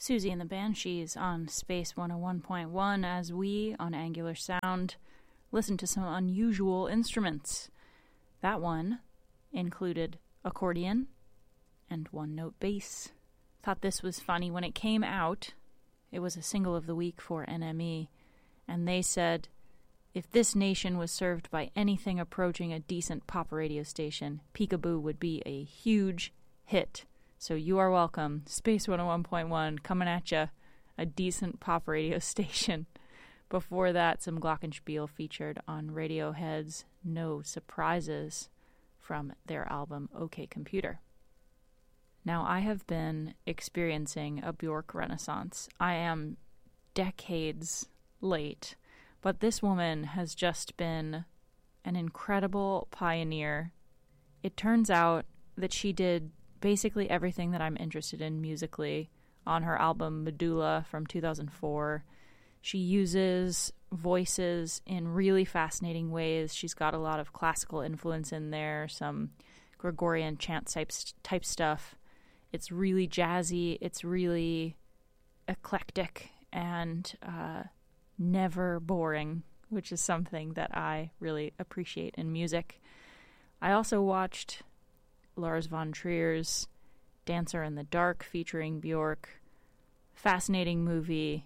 Susie and the Banshees on Space 101.1 as we, on Angular Sound, listen to some unusual instruments. That one included accordion and one-note bass. Thought this was funny. When it came out, it was a single of the week for NME, and they said, if this nation was served by anything approaching a decent pop radio station, Peekaboo would be a huge hit. So you are welcome. Space 101.1 coming at you, a decent pop radio station. Before that, some Glockenspiel featured on Radiohead's No Surprises from their album OK Computer. Now, I have been experiencing a Björk renaissance. I am decades late, but this woman has just been an incredible pioneer. It turns out that she did basically everything that I'm interested in musically on her album Medulla from 2004. She uses voices in really fascinating ways. She's got a lot of classical influence in there, some Gregorian chant type stuff. It's really jazzy, it's really eclectic, and never boring, which is something that I really appreciate in music. I also watched Lars von Trier's Dancer in the Dark featuring Björk. Fascinating movie.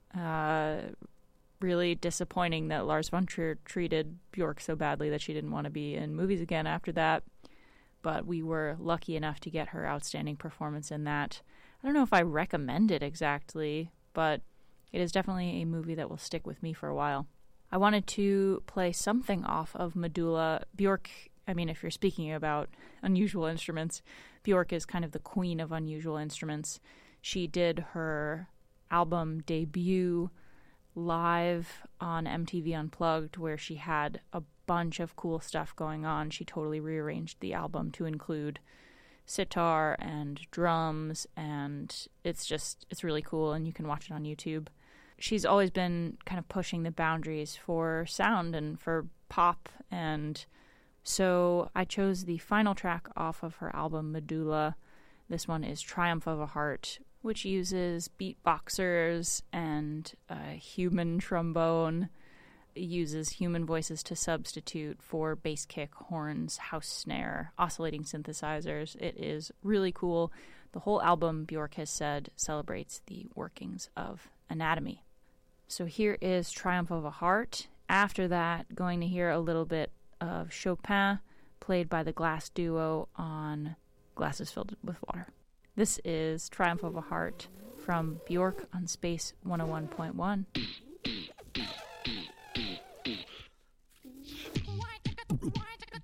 Really disappointing that Lars von Trier treated Björk so badly that she didn't want to be in movies again after that. But we were lucky enough to get her outstanding performance in that. I don't know if I recommend it exactly, but it is definitely a movie that will stick with me for a while. I wanted to play something off of Medulla. Björk, I mean, if you're speaking about unusual instruments, Björk is kind of the queen of unusual instruments. She did her album debut live on MTV Unplugged, where she had a bunch of cool stuff going on. She totally rearranged the album to include sitar and drums, and it's really cool, and you can watch it on YouTube. She's always been kind of pushing the boundaries for sound and for pop, and so I chose the final track off of her album Medulla. This one is Triumph of a Heart, which uses beatboxers and a human trombone. It uses human voices to substitute for bass kick, horns, house snare, oscillating synthesizers. It is really cool. The whole album, Björk has said, celebrates the workings of anatomy. So here is Triumph of a Heart. After that, going to hear a little bit of Chopin, played by the Glass Duo on Glasses Filled with Water. This is Triumph of a Heart from Björk on Space 101.1.